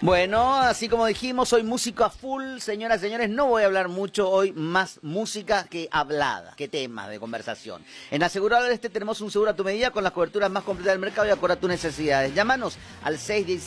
Bueno, así como dijimos, soy músico a full, señoras y señores, no voy a hablar mucho hoy, más música que hablada, que temas de conversación. En Asegurador Este tenemos un seguro a tu medida con las coberturas más completas del mercado y acorde a tus necesidades. Llámanos al 616